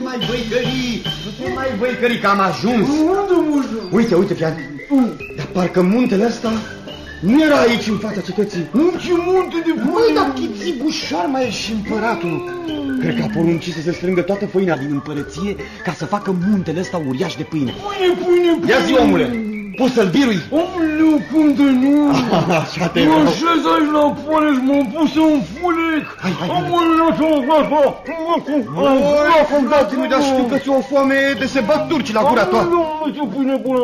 mai văicări, nu te mai văicări, că am ajuns. Uite, uite, Pian, dar parcă muntele ăsta nu era aici în fața cetății. Ce munte de pâine! Măi, dar Chitibușar mai e și împăratul. Cred că a poruncit să se strângă toată făina din împărăție ca să facă muntele ăsta uriaș de pâine. Pâine! Ia zi, omule, poți să-l birui? Omule, cum de nu? Așa te mă vreau. așez aici la poale și m-am pus în fulec. Dați-mi, dar știu că ți-o foame de se bat turci la gura toată. Ce pâine bună!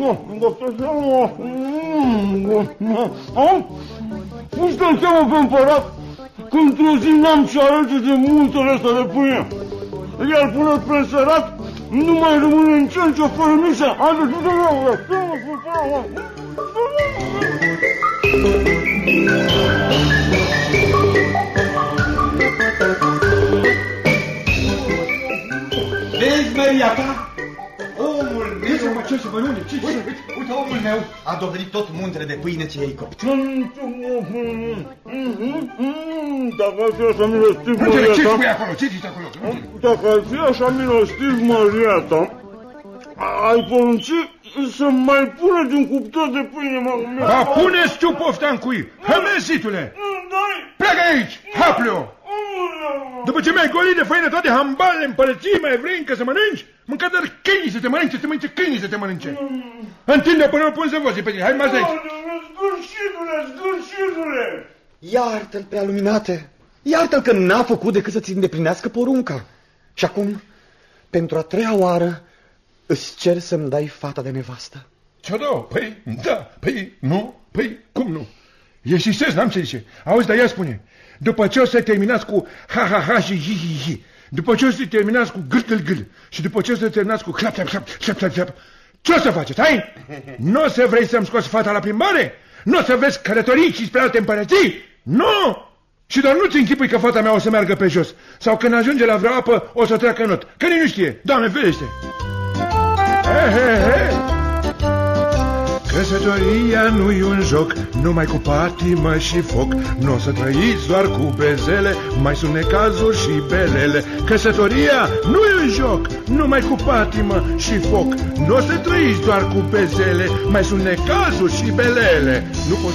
Nu stă-mi seama pe împărat că într-o zi n-am ce alege de muntele ăsta de pâine. Iar până pe sărat nu mai rămâne nicio fărămișă. Vezi, Maria ta? Omul meu... Ce să mănânce? Uite, omul meu a dovedit tot muntele de pâine ce i-ai copt. Dacă ar fi așa milostiv, Maria ta... Ce spui acolo? Ce zici acolo? Dacă ar fi așa milostiv, Maria ta, ai porunci să mai pune din cuptor de pâine, mă... Va pune-ți tu pofta în cui! Hămesitule! Pleacă aici! Hapleo! După ce mi-ai golit de făină toate hambalele împărăției, mai vrei încă să mănânci? Mânca doar câinii să te mănânce, să te mănânce câinii să te mănânce. Întinde până o pun să vozi pe tine. Hai, mai aici. Zgârșitule! Iartă-l, prea luminate. Iartă-l că n-a făcut decât să-ți îndeplinească porunca. Și acum, pentru a treia oară, îți cer să-mi dai fata de nevastă. Ce-o dau? Păi, da, păi, nu, păi, cum nu? E și ses, n-am ce zice. Auzi, dar ia spune, după ce o să terminați cu ha-ha-ha și hi-hi-hi, după ce o să terminați cu gâl-gâl-gâl și după ce o să terminați cu clap-clap-clap, ce o să faceți, hai? Nu o să vrei să-mi scoți fata la plimbare? Nu o să vezi călătorii și spre alte împărății? Nu! Și doar nu-ți închipui că fata mea o să meargă pe jos, sau când ajunge la vreo apă o să treacă în not, că nici nu știe. Doamne, ferește! Căsătoria nu-i un joc, numai cu patimă și foc. Nu o să trăiți doar cu bezele, mai sunt necazuri și belele. Căsătoria nu-i un joc, numai cu patimă și foc. Nu o să trăiți doar cu bezele, mai sunt necazuri și belele. Nu poți